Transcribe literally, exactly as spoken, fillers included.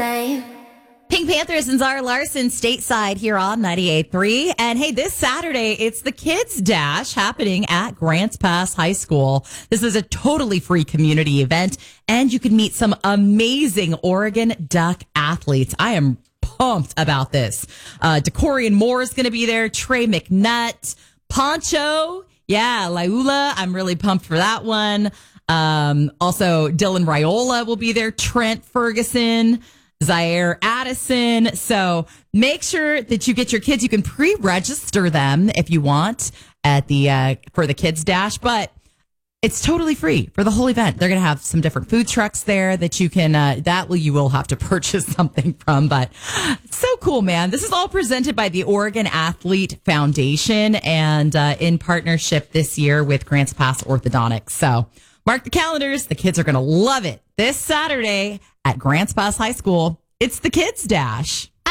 same. Pink Panthers and Zara Larson stateside here on ninety-eight point three. And hey, this Saturday, it's the Kids Dash happening at Grants Pass High School. This is a totally free community event, and you can meet some amazing Oregon Duck athletes. I am pumped about this. Uh, Decorian Moore is going to be there. Trey McNutt, Poncho. Yeah, Laula. I'm really pumped for that one. Um, also, Dylan Raiola will be there. Trent Ferguson, Zaire Addison. So make sure that you get your kids. You can pre-register them if you want at the uh, for the Kids Dash, but it's totally free for the whole event. They're going to have some different food trucks there that you can, uh, that will, you will have to purchase something from, but it's so cool, man. This is all presented by the Oregon Athlete Foundation and uh, in partnership this year with Grants Pass Orthodontics. So mark the calendars. The kids are going to love it this Saturday at Grants Pass High School. It's the Kids Dash.